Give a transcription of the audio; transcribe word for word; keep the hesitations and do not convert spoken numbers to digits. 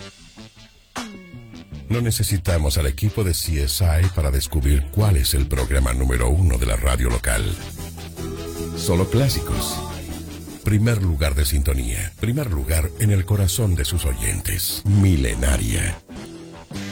No necesitamos al equipo de C S I para descubrir cuál es el programa número uno de la radio local. Solo clásicos. Primer lugar de sintonía. Primer lugar en el corazón de sus oyentes. Milenaria.